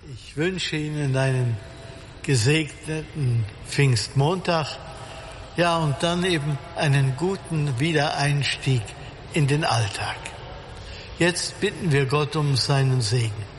Ich wünsche Ihnen einen gesegneten Pfingstmontag, ja, und dann eben einen guten Wiedereinstieg in den Alltag. Jetzt bitten wir Gott um seinen Segen.